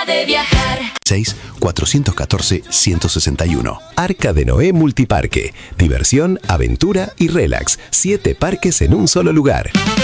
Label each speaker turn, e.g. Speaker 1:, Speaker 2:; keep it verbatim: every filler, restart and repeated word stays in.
Speaker 1: de viajar.
Speaker 2: seis cuatrocientos catorce ciento sesenta y uno. Arca de Noé Multiparque. Diversión, aventura y relax. Siete parques en un solo lugar.